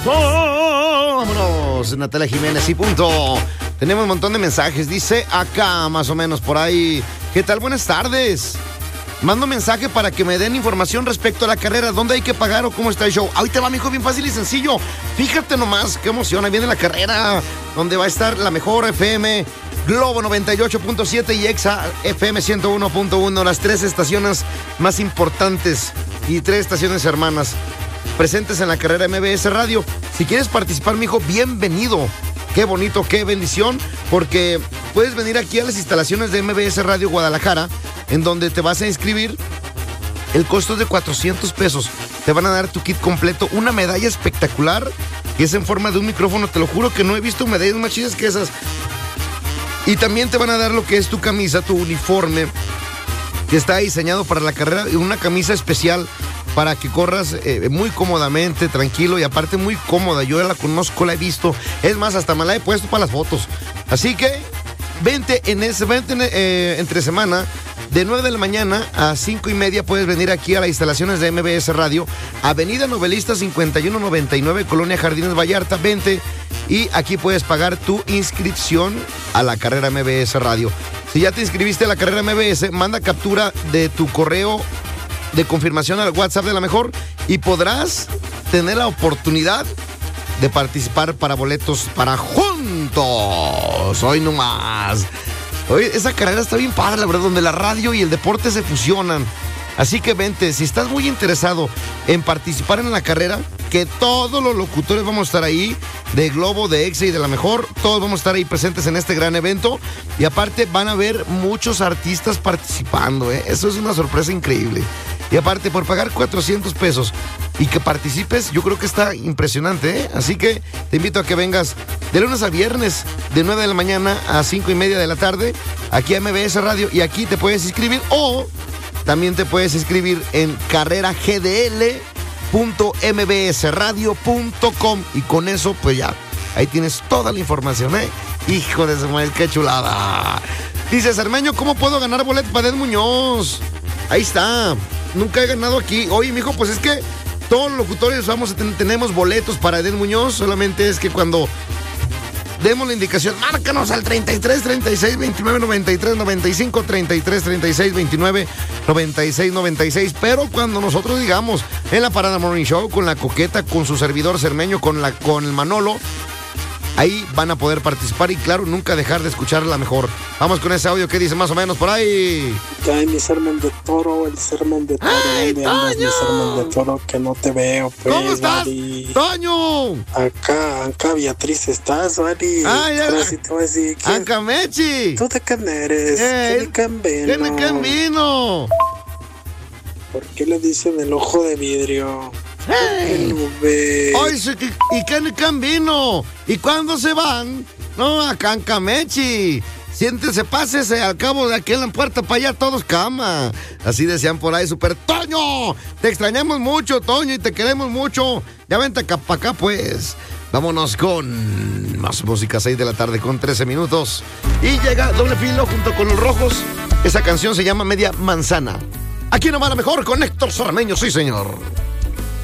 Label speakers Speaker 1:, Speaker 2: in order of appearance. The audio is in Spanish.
Speaker 1: Vámonos, Natalia Jiménez y punto. Tenemos un montón de mensajes. Dice acá, más o menos por ahí. ¿Qué tal? Buenas tardes. Mando mensaje para que me den información respecto a la carrera. ¿Dónde hay que pagar o cómo está el show? Ahí te va, mijo, bien fácil y sencillo. Fíjate nomás, qué emoción. Ahí viene la carrera, donde va a estar la mejor FM, Globo 98.7 y Exa FM 101.1. Las 3 estaciones más importantes y 3 estaciones hermanas presentes en la carrera MBS Radio. Si quieres participar, mijo, bienvenido. Qué bonito, qué bendición, porque puedes venir aquí a las instalaciones de MBS Radio Guadalajara, en donde te vas a inscribir. El costo es de 400 pesos. Te van a dar tu kit completo, una medalla espectacular, que es en forma de un micrófono. Te lo juro que no he visto medallas más chidas que esas. Y también te van a dar lo que es tu camisa, tu uniforme, que está diseñado para la carrera, y una camisa especial para que corras muy cómodamente, tranquilo, y aparte muy cómoda. Yo ya la conozco, la he visto. Es más, hasta me la he puesto para las fotos. Así que vente entre semana, de 9 de la mañana a 5:30 puedes venir aquí a las instalaciones de MBS Radio, Avenida Novelista 5199, Colonia Jardines Vallarta. Vente y aquí puedes pagar tu inscripción a la carrera MBS Radio. Si ya te inscribiste a la carrera MBS, manda captura de tu correo de confirmación al WhatsApp de la mejor y podrás tener la oportunidad de participar para boletos para juntos. Hoy nomás. Oye, esa carrera está bien padre, la verdad, donde la radio y el deporte se fusionan. Así que vente, si estás muy interesado en participar en la carrera, que todos los locutores vamos a estar ahí, de Globo, de Exa y de la mejor, todos vamos a estar ahí presentes en este gran evento. Y aparte van a haber muchos artistas participando, ¿eh? Eso es una sorpresa increíble. Y aparte, por pagar 400 pesos y que participes, yo creo que está impresionante, ¿eh? Así que te invito a que vengas de lunes a viernes, de 9 de la mañana a 5:30 de la tarde, aquí a MBS Radio, y aquí te puedes inscribir, o también te puedes inscribir en carreragdl.mbsradio.com, y con eso, pues ya, ahí tienes toda la información, ¿eh? Hijo de su madre, qué chulada. Dice Cermeño, ¿cómo puedo ganar boletos para Edel Muñoz? Ahí está. Nunca he ganado aquí. Oye, mijo, pues es que todos los locutores tenemos boletos para Edel Muñoz. Solamente es que cuando demos la indicación, márcanos al 33 36 29 93 95, 33 36 29 96 96. Pero cuando nosotros digamos en la Parada Morning Show, con la Coqueta, con su servidor Cermeño, con el Manolo, ahí van a poder participar y, claro, nunca dejar de escuchar la mejor. Vamos con ese audio que dice más o menos por ahí.
Speaker 2: Ay, mi sermón de toro, el sermón de toro.
Speaker 1: ¡Ay, Toño!
Speaker 2: Mi sermón de toro, que no te veo, pues.
Speaker 1: ¿Cómo estás,
Speaker 2: Vali?
Speaker 1: Toño?
Speaker 2: Acá, Beatriz, ¿estás, Vali?
Speaker 1: Ay,
Speaker 2: ahora sí te voy a decir.
Speaker 1: ¡Ancamechi!
Speaker 2: ¿Tú de qué eres? ¿Qué Cambino?
Speaker 1: ¿Qué de Cambino?
Speaker 2: ¿Por qué le dicen el ojo de vidrio?
Speaker 1: ¡Hey!
Speaker 2: Ay,
Speaker 1: ¿Y qué Cambino? ¿Y cuándo se van? No, a Cancamechi. Siéntese, pásese, al cabo de aquí en la puerta para allá todos cama. Así decían por ahí, Super Toño. Te extrañamos mucho, Toño, y te queremos mucho. Ya vente acá para acá, pues. Vámonos con más música, 6 de la tarde con 13 minutos. Y llega Doble Filo junto con Los Rojos. Esa canción se llama Media Manzana. Aquí nomás la mejor con Héctor Cermeño, sí señor.